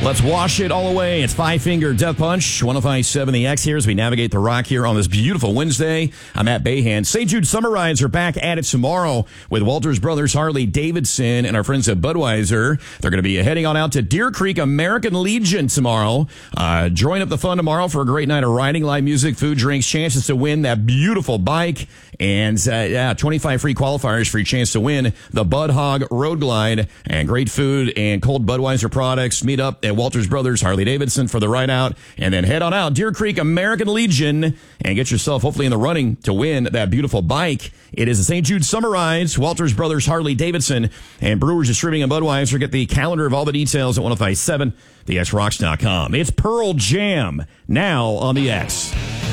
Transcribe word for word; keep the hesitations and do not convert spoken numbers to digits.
Let's wash it all away. It's Five Finger Death Punch, one oh five point seven The X here as we navigate the rock here on this beautiful Wednesday. I'm Matt Bayhan. Saint Jude Summer Rides are back at it tomorrow with Walters Brothers Harley Davidson and our friends at Budweiser. They're going to be heading on out to Deer Creek American Legion tomorrow. Uh, join up the fun tomorrow for a great night of riding, live music, food, drinks, chances to win that beautiful bike, and uh, yeah, twenty-five free qualifiers for your chance to win the Bud Hog Road Glide, and great food and cold Budweiser products. Meet up at Walters Brothers Harley Davidson for the ride out, and then head on out Deer Creek American Legion and get yourself hopefully in the running to win that beautiful bike. It is the Saint Jude Summer Rides, Walters Brothers Harley Davidson, and Brewers Distributing and Budweiser. Get the calendar of all the details at one oh five point seven the x rocks dot com. It's Pearl Jam now on the X.